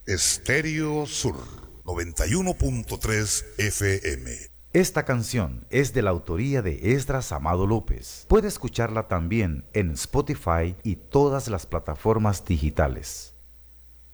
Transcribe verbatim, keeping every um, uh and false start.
Estéreo Sur noventa y uno punto tres F M. Esta canción es de la autoría de Esdras Amado López. Puede escucharla también en Spotify y todas las plataformas digitales.